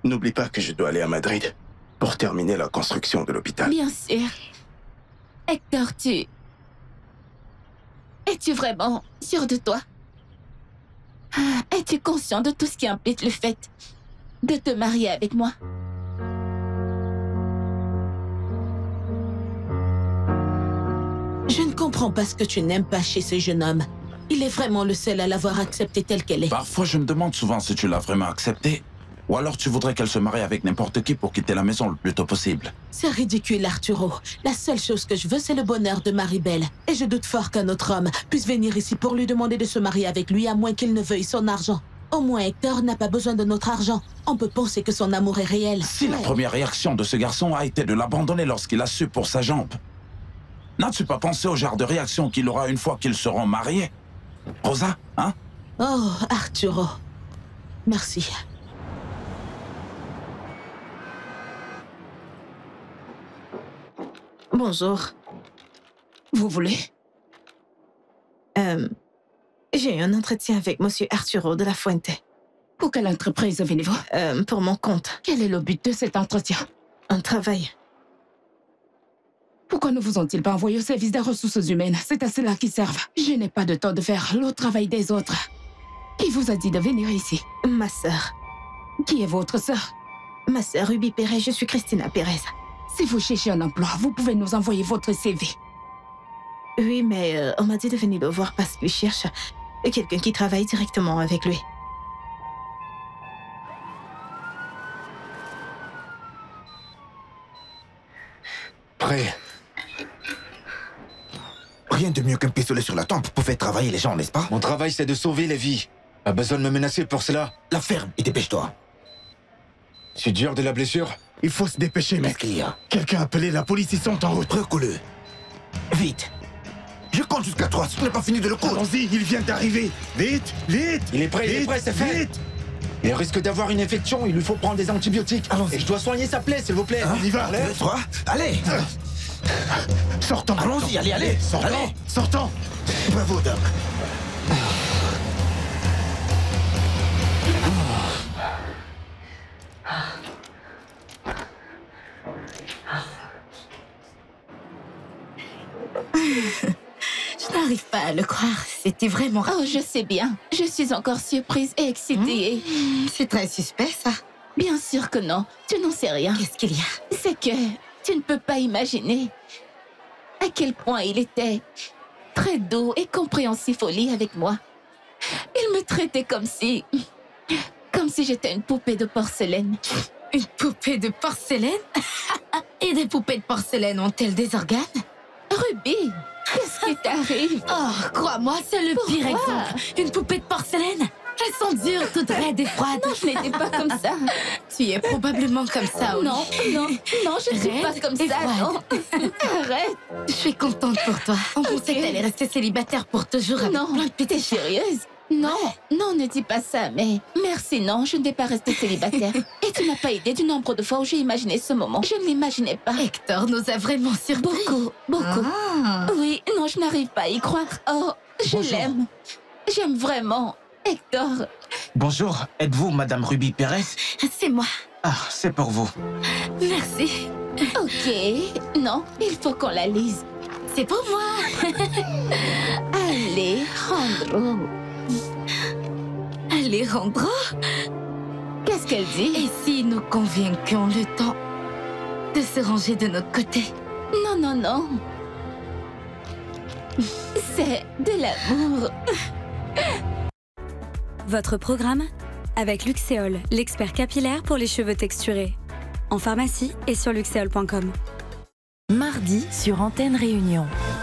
N'oublie pas que je dois aller à Madrid pour terminer la construction de l'hôpital. Bien sûr. Hector, es-tu vraiment sûr de toi? Es-tu conscient de tout ce qui implique le fait de te marier avec moi? Je ne comprends pas ce que tu n'aimes pas chez ce jeune homme. Il est vraiment le seul à l'avoir acceptée telle qu'elle est. Parfois, je me demande souvent si tu l'as vraiment acceptée. Ou alors tu voudrais qu'elle se marie avec n'importe qui pour quitter la maison le plus tôt possible. C'est ridicule, Arturo. La seule chose que je veux, c'est le bonheur de Maribel. Et je doute fort qu'un autre homme puisse venir ici pour lui demander de se marier avec lui, à moins qu'il ne veuille son argent. Au moins, Hector n'a pas besoin de notre argent. On peut penser que son amour est réel. Si la première réaction de ce garçon a été de l'abandonner lorsqu'il a su pour sa jambe, n'as-tu pas pensé au genre de réaction qu'il aura une fois qu'ils seront mariés? Rosa, hein? Oh, Arturo. Merci. Bonjour. Vous voulez? J'ai eu un entretien avec Monsieur Arturo de la Fuente. Pour quelle entreprise venez-vous? Pour mon compte. Quel est le but de cet entretien? Un travail. Pourquoi ne vous ont-ils pas envoyé au service des ressources humaines? C'est à cela qu'ils servent. Je n'ai pas de temps de faire le travail des autres. Qui vous a dit de venir ici? Ma sœur. Qui est votre sœur? Ma sœur Ruby Pérez, je suis Christina Pérez. Si vous cherchez un emploi, vous pouvez nous envoyer votre CV. Oui, mais on m'a dit de venir le voir parce qu'il cherche quelqu'un qui travaille directement avec lui. Prêt. Rien de mieux qu'un pistolet sur la tempe pour faire travailler les gens, n'est-ce pas? Mon travail, c'est de sauver les vies. Pas besoin de me menacer pour cela. La ferme et dépêche-toi. C'est dur de la blessure? Il faut se dépêcher, mec. Qu'est-ce qu'il y a? Quelqu'un a appelé la police, ils sont en route. Recoule-le. Vite. Je compte jusqu'à 3 si tu n'as pas fini de le coudre. Allons-y, il vient d'arriver. Vite, vite. Il est prêt, c'est fait. Vite. Il risque d'avoir une infection, il lui faut prendre des antibiotiques. Allons-y. Et je dois soigner sa plaie, s'il vous plaît. On y va. 2, 3, allez. Sortons. Allons-y, allez. Sortons. Allez. Sortons. Bravo, Doc. Je n'arrive pas à le croire. C'était vraiment Oh, je sais bien. Je suis encore surprise et excitée. C'est très suspect, ça. Bien sûr que non. Tu n'en sais rien. Qu'est-ce qu'il y a? C'est que tu ne peux pas imaginer à quel point il était très doux et compréhensif au lit avec moi. Il me traitait comme si j'étais une poupée de porcelaine. Une poupée de porcelaine? Et des poupées de porcelaine ont-elles des organes? Ruby, qu'est-ce qui t'arrive? Oh, crois-moi, c'est le pire Pourquoi? exemple. Une poupée de porcelaine? Elles sont dures, toutes raides et froides. Non, je n'étais pas comme ça. Tu es probablement comme ça, Oli. Non, je ne suis pas Raide comme et ça, froide. non. Arrête. Je suis contente pour toi. On pensait que t'allais rester célibataire pour toujours avec Non, plein de t'es petits sérieuse? Non, ne dis pas ça, mais merci, non, je ne vais pas rester célibataire. Et tu n'as pas idée du nombre de fois où j'ai imaginé ce moment. Je ne l'imaginais pas. Hector nous a vraiment surpris. Beaucoup. Ah. Oui, non, je n'arrive pas à y croire. Oh, je l'aime. J'aime vraiment Hector. Bonjour, êtes-vous Madame Ruby Pérez? C'est moi. Ah, c'est pour vous. Merci. Ok, non, il faut qu'on la lise. C'est pour moi. Alejandro. Alejandro? Qu'est-ce qu'elle dit? Et si nous convainquions le temps de se ranger de notre côté? Non. C'est de l'amour. Votre programme avec Luxéol, l'expert capillaire pour les cheveux texturés. En pharmacie et sur luxéol.com. Mardi sur Antenne Réunion.